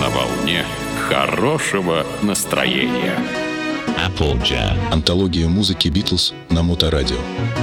волне хорошего настроения. Applejack. Антология музыки Битлз на Моторадио.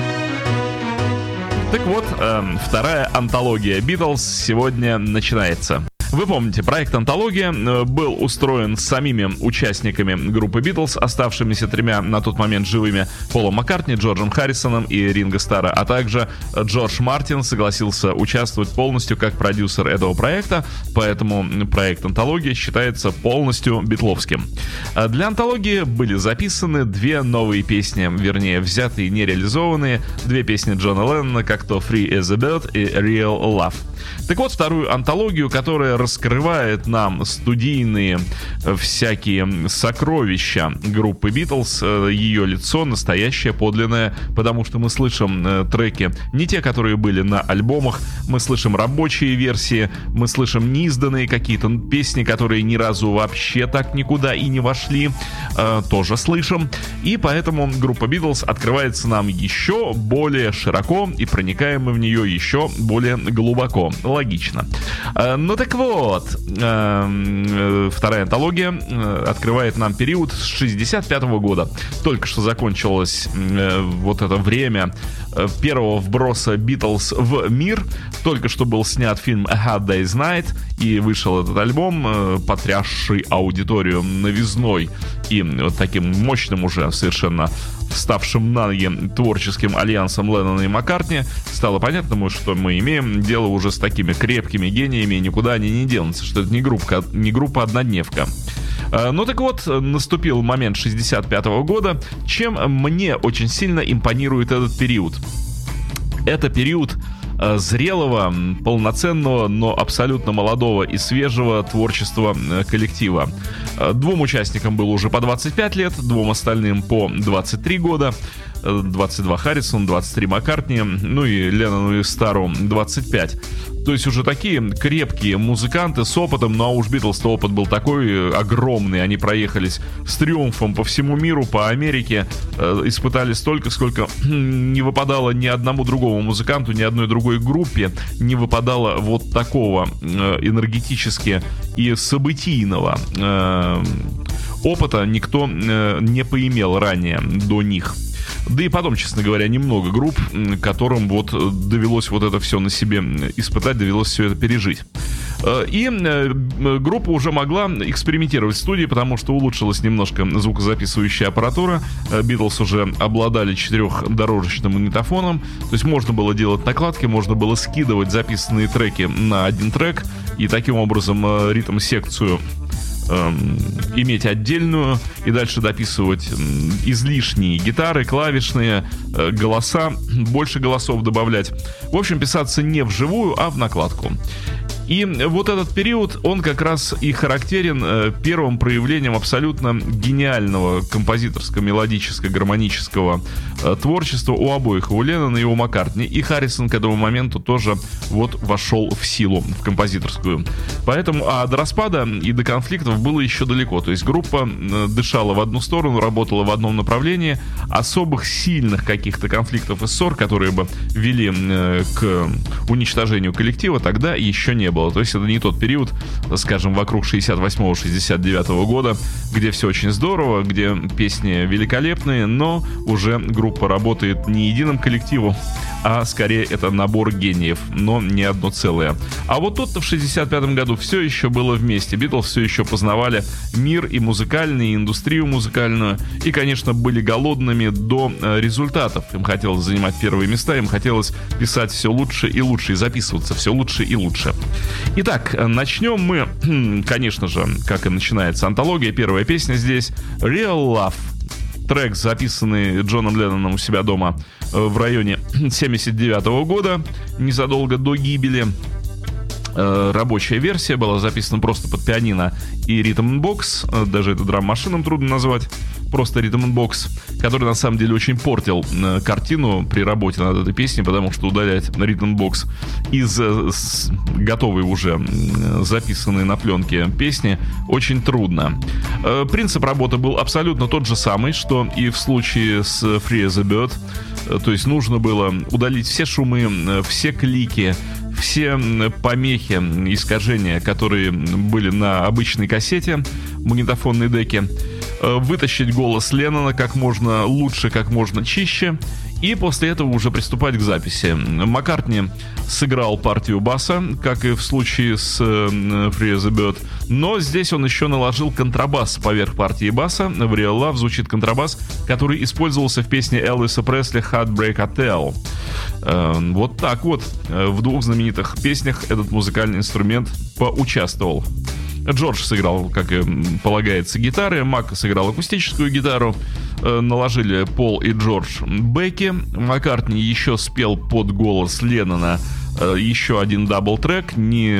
Так вот, вторая антология Битлз сегодня начинается. Вы помните, проект «Антология» был устроен самими участниками группы «Битлз», оставшимися тремя на тот момент живыми: Полом Маккартни, Джорджем Харрисоном и Ринго Старра, а также Джордж Мартин согласился участвовать полностью как продюсер этого проекта, поэтому проект «Антология» считается полностью битловским. Для «Антологии» были записаны две новые песни, вернее, взятые и нереализованные, две песни Джона Леннона, как то «Free as a Bird» и «Real Love». Так вот, вторую антологию, которая раскрывает нам студийные всякие сокровища группы Битлз, ее лицо настоящее, подлинное, потому что мы слышим треки не те, которые были на альбомах, мы слышим рабочие версии, мы слышим неизданные какие-то песни, которые ни разу вообще так никуда и не вошли, тоже слышим, и поэтому группа Битлз открывается нам еще более широко, и проникаем мы в нее еще более глубоко. Логично. Ну так вот, вторая антология открывает нам период с 65 года. Только что закончилось вот это время первого вброса Битлз в мир. Только что был снят фильм A Hard Day's Night, и вышел этот альбом, потрясший аудиторию новизной и вот таким мощным уже совершенно вставшим на ноги творческим альянсом Леннона и Маккартни. Стало понятно, что мы имеем дело уже с такими крепкими гениями, и никуда они не денутся, что это не группа-однодневка. Ну так вот, наступил момент 65-го года, чем мне очень сильно импонирует этот период. Это период зрелого, полноценного, но абсолютно молодого и свежего творчества коллектива. Двум участникам было уже по 25 лет, двум остальным по 23 года. 22 Харрисон, 23 Маккартни, ну и Леннону и Старру 25. То есть уже такие крепкие музыканты с опытом, ну а уж Битлз-то опыт был такой огромный. Они проехались с триумфом по всему миру, по Америке, испытали столько, сколько не выпадало ни одному другому музыканту, ни одной другой группе, не выпадало вот такого энергетически и событийного опыта никто не поимел ранее до них. Да и потом, честно говоря, немного групп, которым вот довелось вот это все на себе испытать, довелось все это пережить. И группа уже могла экспериментировать в студии, потому что улучшилась немножко звукозаписывающая аппаратура. Битлз уже обладали 4-дорожечным магнитофоном, то есть можно было делать накладки, можно было скидывать записанные треки на один трек и таким образом ритм-секцию иметь отдельную и дальше дописывать излишние гитары, клавишные, голоса, больше голосов добавлять. В общем, писаться не вживую, а в накладку. И вот этот период, он как раз и характерен первым проявлением абсолютно гениального композиторско-мелодическо-гармонического творчества у обоих, у Леннона и у Маккартни. И Харрисон к этому моменту тоже вот вошел в силу, в композиторскую. Поэтому, до распада и до конфликтов было еще далеко. То есть группа дышала в одну сторону, работала в одном направлении. Особых сильных каких-то конфликтов и ссор, которые бы вели к уничтожению коллектива, тогда еще не было. То есть это не тот период, скажем, вокруг 68-69 года, где все очень здорово, где песни великолепные, но уже группа работает не единым коллективом, а скорее это набор гениев, но не одно целое. А вот тут-то в 65 году все еще было вместе. Битлз все еще познавали мир и музыкальный, и индустрию музыкальную, и, конечно, были голодными до результатов. Им хотелось занимать первые места, им хотелось писать все лучше и лучше, и записываться все лучше и лучше. Итак, начнем мы, конечно же, как и начинается антология, первая песня здесь «Real Love». Трек, записанный Джоном Ленноном у себя дома в районе 79 года, незадолго до гибели. Рабочая версия была записана просто под пианино и ритм-н-бокс, даже это драм-машином трудно назвать, просто ритм-н-бокс, который на самом деле очень портил картину при работе над этой песней, потому что удалять ритм-н-бокс из готовой уже записанной на пленке песни очень трудно. Принцип работы был абсолютно тот же самый, что и в случае с Free as a Bird, то есть нужно было удалить все шумы, все клики, все помехи, искажения, которые были на обычной кассете, магнитофонной деке, вытащить голос Леннона как можно лучше, как можно чище, и после этого уже приступать к записи. Маккартни сыграл партию баса, как и в случае с Free as a Bird, но здесь он еще наложил контрабас поверх партии баса. В Real Love звучит контрабас, который использовался в песне Элвиса Пресли Heartbreak Hotel. Вот так вот. В двух знаменитых песнях этот музыкальный инструмент поучаствовал. Джордж сыграл, как и полагается, гитары, Мак сыграл акустическую гитару, наложили Пол и Джордж бэки, Маккартни еще спел под голос Леннона еще один дабл-трек, не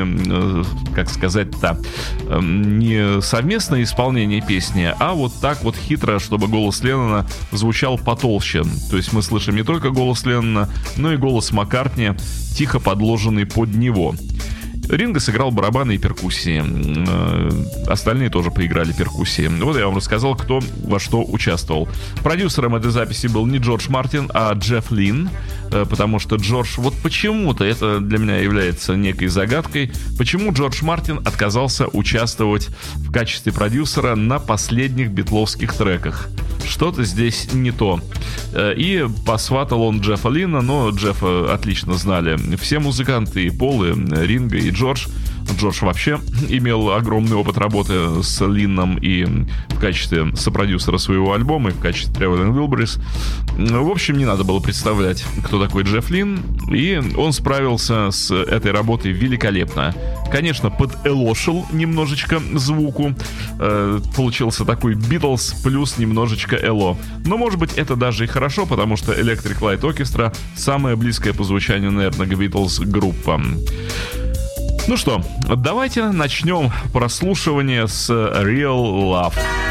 совместное исполнение песни, а вот так вот хитро, чтобы голос Леннона звучал потолще. То есть мы слышим не только голос Леннона, но и голос Маккартни, тихо подложенный под него. Ринго сыграл барабаны и перкуссии. Остальные тоже поиграли перкуссии. Вот я вам рассказал, кто во что участвовал. Продюсером этой записи был не Джордж Мартин, а Джефф Лин. Потому что Джордж, вот почему-то, это для меня является некой загадкой, почему Джордж Мартин отказался участвовать в качестве продюсера на последних битловских треках. Что-то здесь не то. И посватал он Джеффа Лина, но Джеффа отлично знали все музыканты, и Пол, и Ринго, и Джордж. Джордж вообще имел огромный опыт работы с Линном и в качестве сопродюсера своего альбома, и в качестве Traveling Wilburys. В общем, не надо было представлять, кто такой Джефф Лин, и он справился с этой работой великолепно. Конечно, поделошил немножечко звуку. Получился такой Beatles плюс немножечко эло. Но, может быть, это даже и хорошо, потому что Electric Light Orchestra самая близкая по звучанию, наверное, к Beatles группа. Ну что, давайте начнем прослушивание с Real Love.